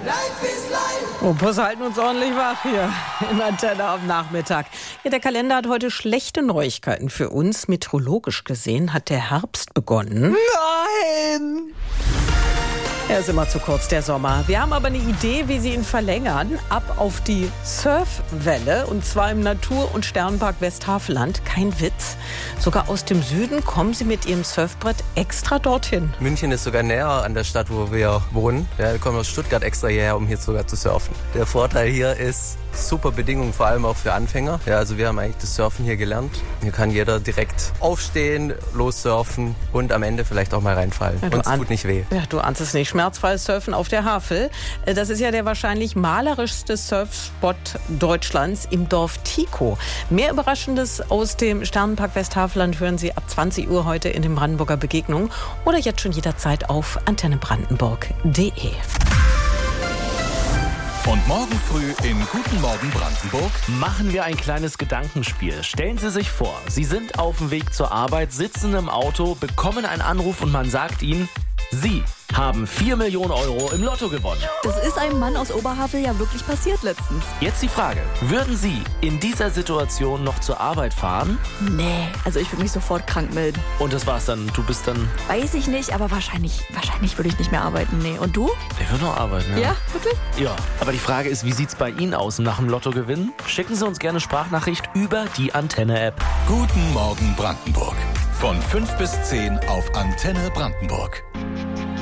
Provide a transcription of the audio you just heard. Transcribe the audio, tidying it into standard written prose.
Opus halten uns ordentlich wach hier in Antenne am Nachmittag. Ja, der Kalender hat heute schlechte Neuigkeiten für uns. Meteorologisch gesehen hat der Herbst begonnen. Nein! Er ist immer zu kurz, der Sommer. Wir haben aber eine Idee, wie Sie ihn verlängern. Ab auf die Surfwelle, und zwar im Natur- und Sternpark Westhaveland. Kein Witz. Sogar aus dem Süden kommen Sie mit Ihrem Surfbrett extra dorthin. München ist sogar näher an der Stadt, wo wir wohnen. Ja, wir kommen aus Stuttgart extra hierher, um hier sogar zu surfen. Der Vorteil hier ist super Bedingungen, vor allem auch für Anfänger. Ja, also wir haben eigentlich das Surfen hier gelernt. Hier kann jeder direkt aufstehen, lossurfen und am Ende vielleicht auch mal reinfallen. Ja, und es tut nicht weh. Ja, du ahnst es nicht. Schmerzfreies Surfen auf der Havel. Das ist ja der wahrscheinlich malerischste Surfspot Deutschlands im Dorf Tico. Mehr Überraschendes aus dem Sternenpark Westhaveland hören Sie ab 20 Uhr heute in den Brandenburger Begegnungen oder jetzt schon jederzeit auf antennebrandenburg.de. Und morgen früh in Guten Morgen Brandenburg machen wir ein kleines Gedankenspiel. Stellen Sie sich vor, Sie sind auf dem Weg zur Arbeit, sitzen im Auto, bekommen einen Anruf und man sagt Ihnen, Sie haben 4 Millionen Euro im Lotto gewonnen. Das ist einem Mann aus Oberhavel ja wirklich passiert letztens. Jetzt die Frage, würden Sie in dieser Situation noch zur Arbeit fahren? Nee, also ich würde mich sofort krank melden. Und das war's dann? Du bist dann... Weiß ich nicht, aber wahrscheinlich würde ich nicht mehr arbeiten. Nee. Und du? Ich würde noch arbeiten, ja. Ja, wirklich? Ja, aber die Frage ist, wie sieht's bei Ihnen aus nach dem Lottogewinn? Schicken Sie uns gerne Sprachnachricht über die Antenne-App. Guten Morgen Brandenburg. Von 5 bis 10 auf Antenne Brandenburg.